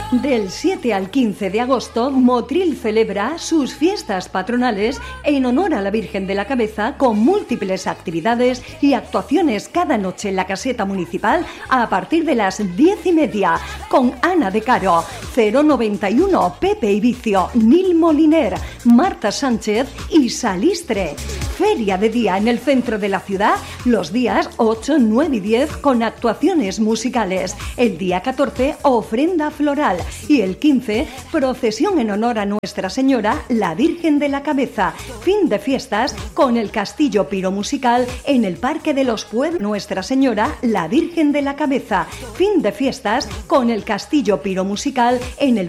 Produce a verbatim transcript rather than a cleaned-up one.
Del siete al quince de agosto, Motril celebra sus fiestas patronales en honor a la Virgen de la Cabeza con múltiples actividades y actuaciones cada noche en la caseta municipal a partir de las diez y media con Ana de Caro, cero noventa y uno Pepe Ibicio, Nil Moliner, Marta Sánchez y Salistre. Feria de día en el centro de la ciudad los días ocho, nueve y diez con actuaciones musicales. El día catorce, ofrenda floral y el quince, procesión en honor a Nuestra Señora, la Virgen de la Cabeza. Fin de fiestas con el castillo piromusical en el Parque de los Pueblos, Nuestra Señora, la Virgen de la Cabeza. Fin de fiestas con el castillo piromusical en el